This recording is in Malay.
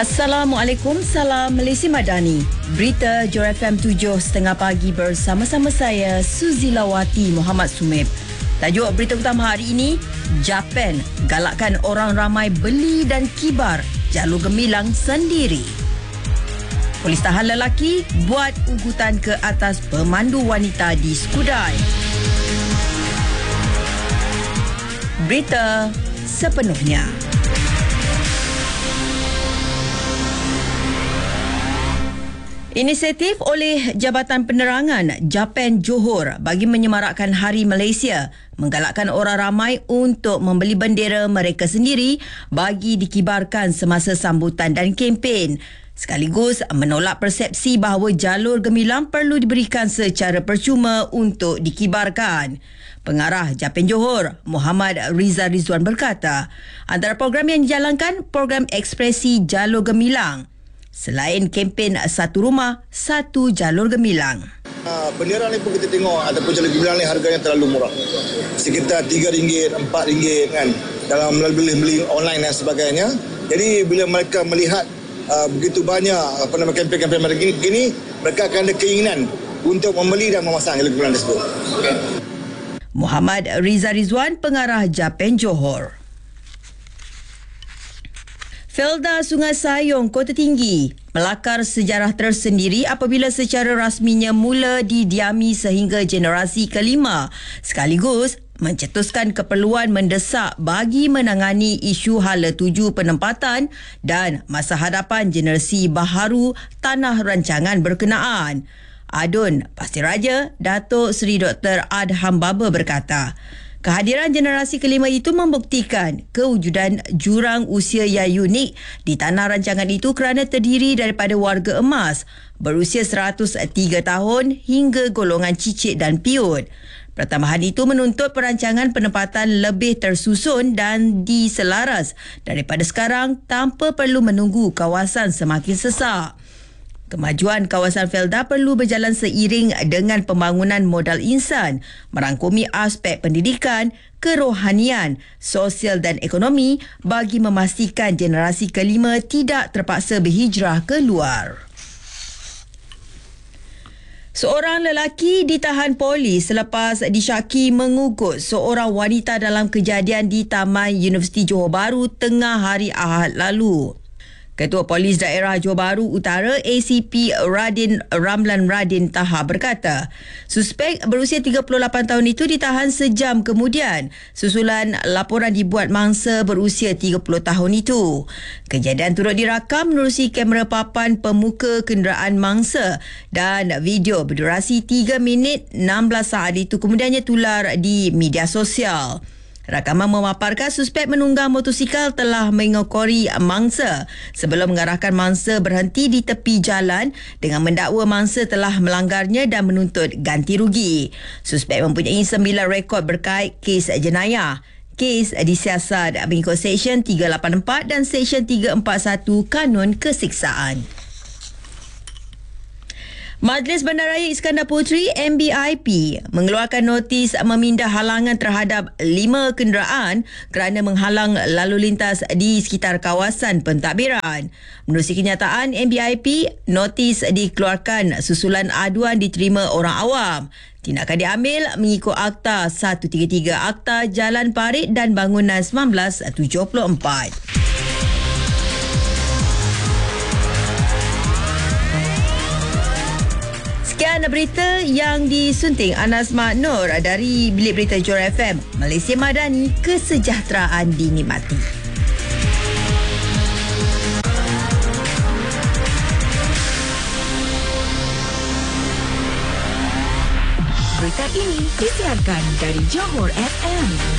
Assalamualaikum, salam Malaysia Madani. Berita Johor FM 7.30 pagi bersama-sama saya, Suzy Lawati Muhammad Sumeb. Tajuk berita utama hari ini, Japan galakkan orang ramai beli dan kibar jalur gemilang sendiri. Polis tahan lelaki buat ugutan ke atas pemandu wanita di Skudai. Berita sepenuhnya. Inisiatif oleh Jabatan Penerangan Japan Johor bagi menyemarakkan Hari Malaysia menggalakkan orang ramai untuk membeli bendera mereka sendiri bagi dikibarkan semasa sambutan dan kempen, sekaligus menolak persepsi bahawa jalur gemilang perlu diberikan secara percuma untuk dikibarkan. Pengarah Japan Johor, Muhammad Riza Rizwan berkata, antara program yang dijalankan, program ekspresi jalur gemilang. Selain kempen Satu Rumah, Satu Jalur Gemilang. Bendera ni pun kita tengok ataupun jalur gemilang ni harganya terlalu murah. Sekitar RM3, RM4 kan, dalam melalui beli online dan sebagainya. Jadi bila mereka melihat begitu banyak kempen-kempen mereka gini, mereka akan ada keinginan untuk membeli dan memasang jalur gemilang tersebut. Okay. Muhammad Riza Rizwan, pengarah Japan Johor. Felda Sungai Sayong, Kota Tinggi melakar sejarah tersendiri apabila secara rasminya mula didiami sehingga generasi kelima, sekaligus mencetuskan keperluan mendesak bagi menangani isu hala tuju penempatan dan masa hadapan generasi baharu tanah rancangan berkenaan. Adun Pastiraja, Datuk Seri Dr. Adham Baba berkata, kehadiran generasi kelima itu membuktikan kewujudan jurang usia yang unik di tanah rancangan itu kerana terdiri daripada warga emas berusia 103 tahun hingga golongan cicit dan piut. Pertambahan itu menuntut perancangan penempatan lebih tersusun dan diselaras daripada sekarang tanpa perlu menunggu kawasan semakin sesak. Kemajuan kawasan Felda perlu berjalan seiring dengan pembangunan modal insan, merangkumi aspek pendidikan, kerohanian, sosial dan ekonomi bagi memastikan generasi kelima tidak terpaksa berhijrah keluar. Seorang lelaki ditahan polis selepas disyaki mengugut seorang wanita dalam kejadian di Taman Universiti Johor Bahru tengah hari Ahad lalu. Ketua Polis Daerah Johor Bahru Utara ACP Radin Ramlan Radin Taha berkata, suspek berusia 38 tahun itu ditahan sejam kemudian susulan laporan dibuat mangsa berusia 30 tahun itu. Kejadian turut dirakam menerusi kamera papan pemuka kenderaan mangsa dan video berdurasi 3 minit 16 saat itu kemudiannya tular di media sosial. Rakaman memaparkan suspek menunggang motosikal telah mengekori mangsa sebelum mengarahkan mangsa berhenti di tepi jalan dengan mendakwa mangsa telah melanggarnya dan menuntut ganti rugi. Suspek mempunyai 9 rekod berkait kes jenayah. Kes disiasat mengikut Seksyen 384 dan Seksyen 341 Kanun Kesiksaan. Majlis Bandaraya Iskandar Puteri MBIP mengeluarkan notis memindah halangan terhadap 5 kenderaan kerana menghalang lalu lintas di sekitar kawasan pentadbiran. Menerusi kenyataan MBIP, notis dikeluarkan susulan aduan diterima orang awam. Tindakan diambil mengikut Akta 133 Akta Jalan Parit dan Bangunan 1974. Sekian berita yang disunting Anas Mak Nur dari Bilik Berita Johor FM. Malaysia Madani, kesejahteraan dinikmati. Berita ini disiarkan dari Johor FM.